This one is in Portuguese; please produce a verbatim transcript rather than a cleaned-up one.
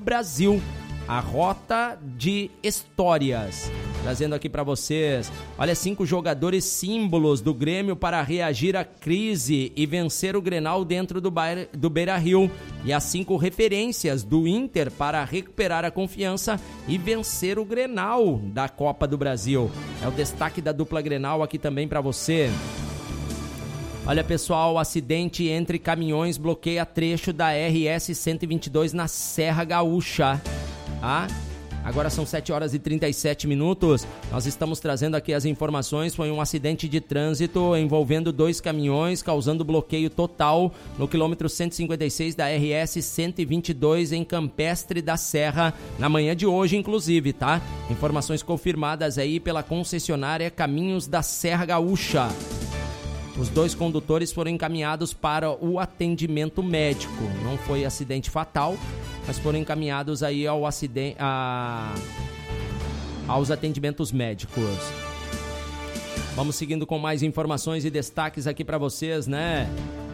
Brasil, a rota de histórias. Trazendo aqui para vocês, olha, cinco jogadores símbolos do Grêmio para reagir à crise e vencer o Grenal dentro do, Bair, do Beira-Rio. E as cinco referências do Inter para recuperar a confiança e vencer o Grenal da Copa do Brasil. É o destaque da dupla Grenal aqui também para você. Olha, pessoal, acidente entre caminhões bloqueia trecho da R S cento e vinte e dois na Serra Gaúcha. Ah, agora são sete horas e trinta e sete minutos. Nós estamos trazendo aqui as informações. Foi um acidente de trânsito envolvendo dois caminhões, causando bloqueio total no quilômetro cento e cinquenta e seis da R S cento e vinte e dois em Campestre da Serra, na manhã de hoje, inclusive, tá? Informações confirmadas aí pela concessionária Caminhos da Serra Gaúcha. Os dois condutores foram encaminhados para o atendimento médico. Não foi acidente fatal, mas foram encaminhados aí ao acidente, a, aos atendimentos médicos. Vamos seguindo com mais informações e destaques aqui para vocês, né?